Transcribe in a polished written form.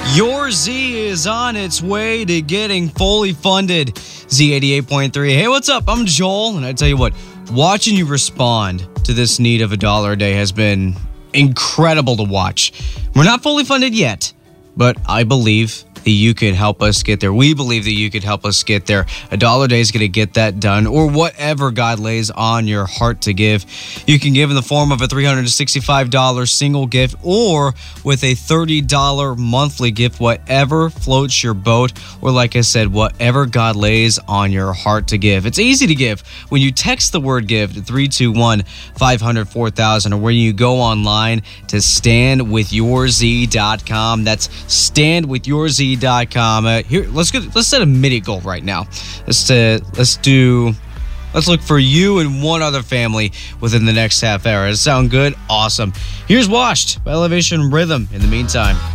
Your Z is on its way to getting fully funded. Z88.3. Hey, what's up? I'm Joel, and I tell you what, watching you respond to this need of $1 a day has been incredible to watch. We're not fully funded yet, but I believe that you could help us get there. We believe that you could help us get there. $1 a day is going to get that done, or whatever God lays on your heart to give. You can give in the form of a $365 single gift, or with a $30 monthly gift, whatever floats your boat, or like I said, whatever God lays on your heart to give. It's easy to give. When you text the word give to 321-500-4000, or when you go online to standwithyourz.com. That's standwithyourz.com. Here, let's set a mini goal right now. Let's look for you and one other family within the next half hour. Does that sound good? Awesome. Here's Washed by Elevation Rhythm in the meantime.